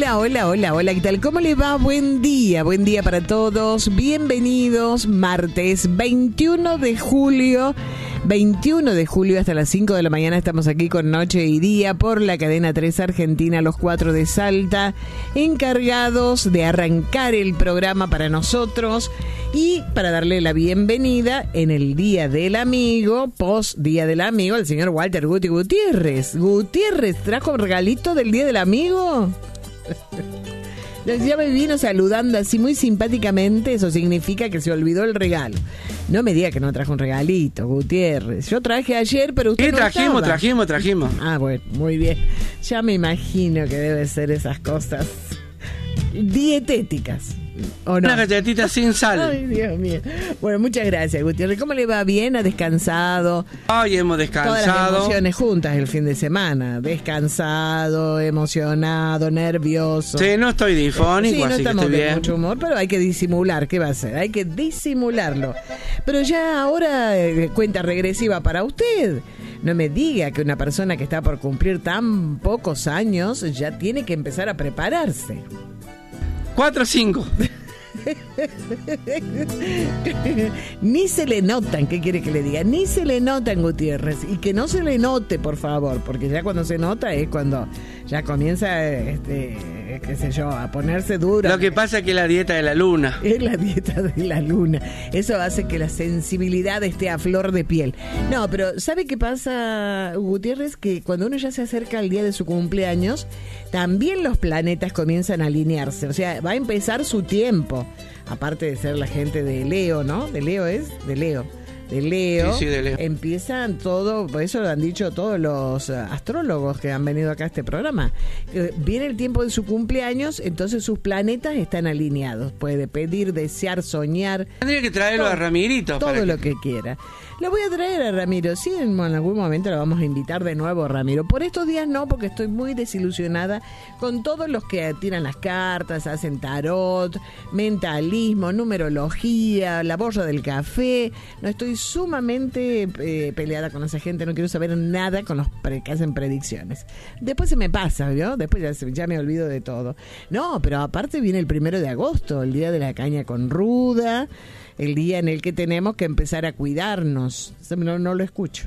Hola, ¿qué tal? ¿Cómo le va? Buen día para todos. Bienvenidos, martes 21 de julio hasta las 5 de la mañana estamos aquí con Noche y Día por la cadena 3 Argentina, los 4 de Salta, encargados de arrancar el programa para nosotros y para darle la bienvenida en el Día del Amigo, post Día del Amigo, al señor Walter Guti Gutiérrez. Gutiérrez, ¿trajo un regalito del Día del Amigo? Ya me vino saludando así muy simpáticamente. Eso significa que se olvidó el regalo. No me diga que no trajo un regalito, Gutiérrez. Yo traje ayer, pero usted no trajimos. Ah, bueno, muy bien. Ya me imagino que debe ser esas cosas dietéticas. ¿O no? Una galletita sin sal. Ay, Dios mío. Bueno, muchas gracias, Gutiérrez. ¿Cómo le va? ¿Bien? ¿Ha descansado? Hoy hemos descansado. Todas las emociones juntas el fin de semana. Descansado, emocionado, nervioso. Sí, no estoy difónico, sí, no así que estamos estoy de bien. mucho humor, pero hay que disimular. ¿Qué va a hacer? Hay que disimularlo. Pero ya ahora, cuenta regresiva para usted. No me diga que una persona que está por cumplir tan pocos años ya tiene que empezar a prepararse. 4 o 5. Ni se le notan, ¿qué quiere que le diga? Ni se le notan, Gutiérrez. Y que no se le note, por favor, porque ya cuando se nota es cuando ya comienza, qué sé yo, a ponerse dura. Lo que pasa es que es la dieta de la luna. Es la dieta de la luna. Eso hace que la sensibilidad esté a flor de piel. No, pero ¿sabe qué pasa, Gutiérrez? Que cuando uno ya se acerca al día de su cumpleaños, también los planetas comienzan a alinearse. O sea, va a empezar su tiempo. Aparte de ser la gente de Leo, ¿no? De Leo. Sí, de Leo. Empiezan todo, por eso lo han dicho todos los astrólogos que han venido acá a este programa. Viene el tiempo de su cumpleaños, entonces sus planetas están alineados. Puede pedir, desear, soñar. Tendría que traerlo a Ramirito. Todo lo que quiera. Lo voy a traer a Ramiro, sí, en algún momento lo vamos a invitar de nuevo a Ramiro. Por estos días no, porque estoy muy desilusionada con todos los que tiran las cartas, hacen tarot, mentalismo, numerología, la borra del café. No, estoy sumamente peleada con esa gente, no quiero saber nada con los que hacen predicciones. Después se me pasa, ¿vio? Después ya me olvido de todo. No, pero aparte viene el 1 de agosto, el día de la caña con ruda, el día en el que tenemos que empezar a cuidarnos. No lo escucho.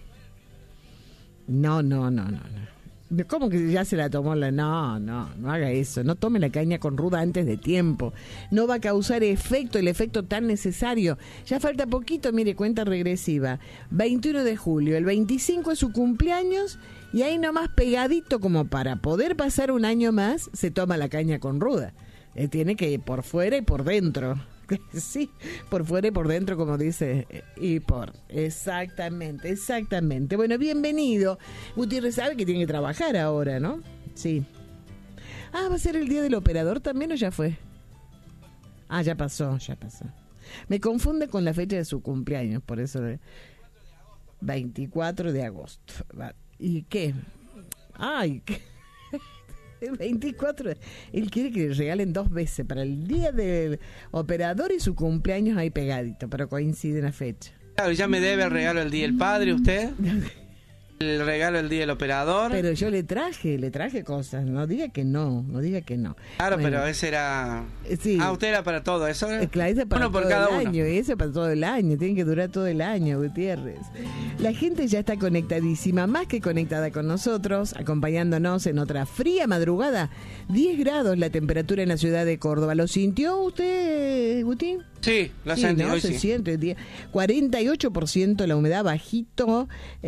No. ¿Cómo que ya se la tomó la...? No haga eso. No tome la caña con ruda antes de tiempo. No va a causar el efecto tan necesario. Ya falta poquito, mire, cuenta regresiva. 21 de julio, el 25 es su cumpleaños y ahí nomás pegadito como para poder pasar un año más, se toma la caña con ruda. Tiene que ir por fuera y por dentro. Sí, por fuera y por dentro, como dice, y por... Exactamente. Bueno, bienvenido. Gutiérrez sabe que tiene que trabajar ahora, ¿no? Sí. Ah, ¿va a ser el día del operador también o ya fue? Ah, ya pasó. Me confunde con la fecha de su cumpleaños, por eso... 24 de agosto. ¿Y qué? Ay, ¿qué? El 24, él quiere que le regalen 2 veces, para el día del operador y su cumpleaños ahí pegadito, pero coincide en la fecha. Claro, ya me debe el regalo el día del padre, usted. El regalo el día del operador. Pero yo le traje cosas, no diga que no. Claro, bueno, pero ese era... Sí. Ah, usted era para todo eso. Claro, ese para uno por todo cada el uno. año, ese para todo el año, tiene que durar todo el año, Gutiérrez. La gente ya está conectadísima, más que conectada con nosotros, acompañándonos en otra fría madrugada. 10 grados la temperatura en la ciudad de Córdoba. ¿Lo sintió usted, Guti? Sí, lo Sí, sentí, ¿no? hoy Se sí. siente. 48% la humedad bajito.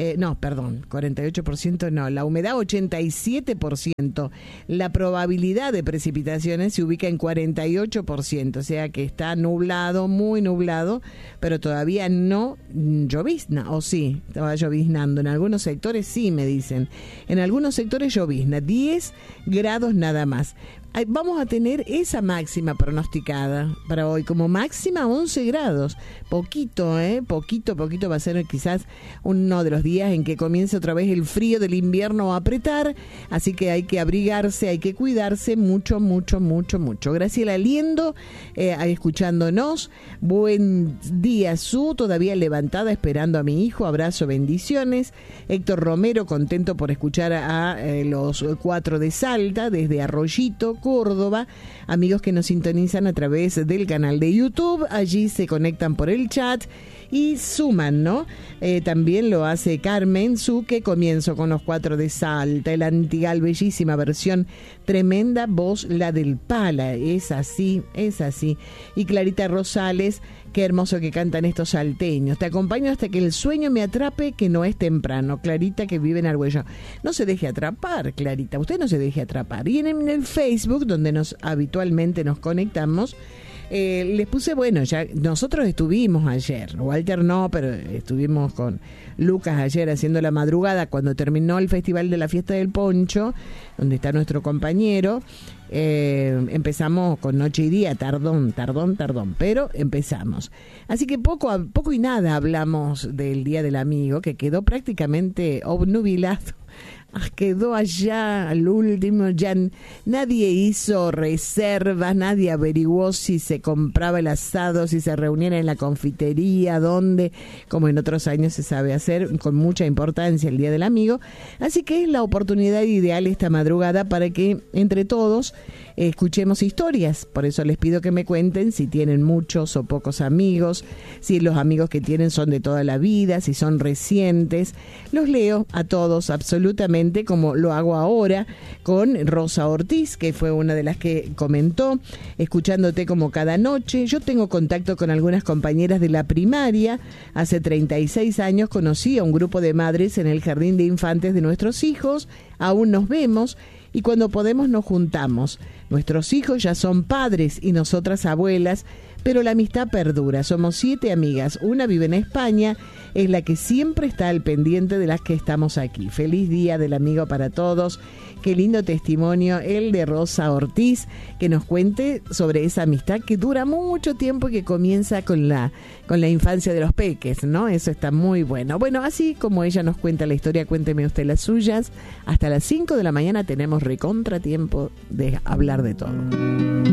48% no. La humedad 87%. La probabilidad de precipitaciones se ubica en 48%. O sea que está nublado, muy nublado, pero todavía no llovizna. O sí, estaba lloviznando. En algunos sectores sí, me dicen. En algunos sectores llovizna. 10 grados nada más. Vamos a tener esa máxima pronosticada para hoy, como máxima 11 grados. Poquito va a ser quizás uno de los días en que comience otra vez el frío del invierno a apretar, así que hay que abrigarse, hay que cuidarse mucho. Graciela Liendo, escuchándonos. Buen día, todavía levantada esperando a mi hijo, abrazo, bendiciones. Héctor Romero, contento por escuchar a los 4 de Salta, desde Arroyito, Córdoba, amigos que nos sintonizan a través del canal de YouTube, allí se conectan por el chat y suman, ¿no? También lo hace Carmen Suque, comienzo con los 4 de Salta, el Antigal, bellísima versión, tremenda voz la del Pala, es así, es así. Y Clarita Rosales, qué hermoso que cantan estos salteños, te acompaño hasta que el sueño me atrape, que no es temprano. Clarita, que vive en Argüello, no se deje atrapar, Clarita, usted no se deje atrapar. Y en el Facebook, donde habitualmente nos conectamos, les puse, bueno, ya nosotros estuvimos ayer, Walter no, pero estuvimos con Lucas ayer haciendo la madrugada cuando terminó el Festival de la Fiesta del Poncho, donde está nuestro compañero. Empezamos con Noche y Día, tardón, pero empezamos. Así que poco y nada hablamos del Día del Amigo, que quedó prácticamente obnubilado. Quedó allá al último, ya nadie hizo reservas, nadie averiguó si se compraba el asado, si se reunían en la confitería, dónde, como en otros años se sabe hacer con mucha importancia el Día del Amigo. Así que es la oportunidad ideal esta madrugada para que entre todos escuchemos historias. Por eso les pido que me cuenten si tienen muchos o pocos amigos, si los amigos que tienen son de toda la vida, si son recientes. Los leo a todos absolutamente, como lo hago ahora con Rosa Ortiz, que fue una de las que comentó, escuchándote como cada noche. Yo tengo contacto con algunas compañeras de la primaria. Hace 36 años conocí a un grupo de madres en el jardín de infantes de nuestros hijos. Aún nos vemos y cuando podemos nos juntamos. Nuestros hijos ya son padres y nosotras abuelas, pero la amistad perdura. Somos 7 amigas, una vive en España, es la que siempre está al pendiente de las que estamos aquí. Feliz Día del Amigo para todos. Qué lindo testimonio el de Rosa Ortiz, que nos cuente sobre esa amistad que dura mucho tiempo y que comienza con la infancia de los peques, ¿no? Eso está muy bueno. Bueno, así como ella nos cuenta la historia, cuénteme usted las suyas. Hasta las 5 de la mañana tenemos recontratiempo de hablar de todo.